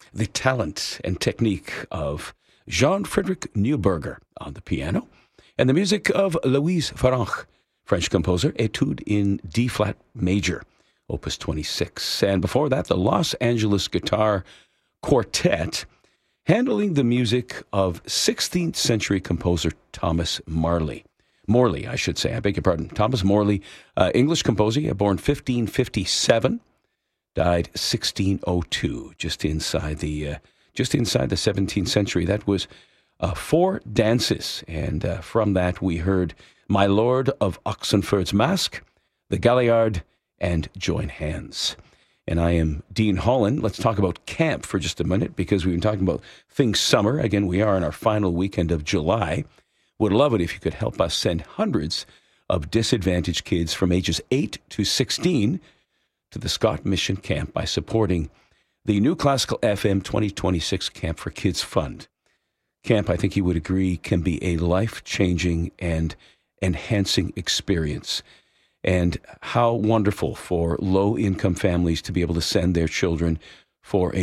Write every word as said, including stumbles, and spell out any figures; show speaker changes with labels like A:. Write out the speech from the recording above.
A: the talent and technique of Jean-Frédéric Neuberger on the piano, and the music of Louise Farrenc, French composer, Etude in D-flat major, Opus twenty-six. And before that, the Los Angeles Guitar Quartet, handling the music of sixteenth century composer Thomas Marley. Morley, I should say. I beg your pardon. Thomas Morley, uh, English composer, born fifteen fifty-seven, died sixteen oh two, just inside the uh, just inside the seventeenth century. That was uh, four dances, and uh, from that we heard My Lord of Oxenford's Mask, The Galliard, and Join Hands. And I am Dean Holland. Let's talk about camp for just a minute, because we've been talking about things summer. Again, we are in our final weekend of July. Would love it if you could help us send hundreds of disadvantaged kids from ages eight to sixteen to the Scott Mission Camp by supporting the New Classical F M twenty twenty-six Camp for Kids Fund. Camp, I think you would agree, can be a life-changing and enhancing experience. And how wonderful for low-income families to be able to send their children for a